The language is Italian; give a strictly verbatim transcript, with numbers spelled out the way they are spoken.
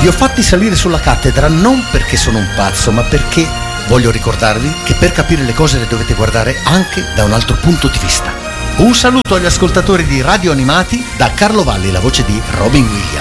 Vi ho fatti salire sulla cattedra non perché sono un pazzo, ma perché voglio ricordarvi che per capire le cose le dovete guardare anche da un altro punto di vista. Un saluto agli ascoltatori di Radio Animati da Carlo Valli, la voce di Robin Williams.